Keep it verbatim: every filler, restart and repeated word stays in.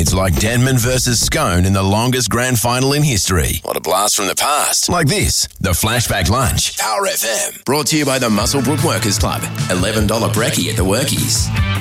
It's like Denman versus Scone in the longest grand final in history. What a blast from the past. Like this, the Flashback Lunch. Power F M. Brought to you by the Muswellbrook Workers Club. eleven dollars brekkie at the Workies.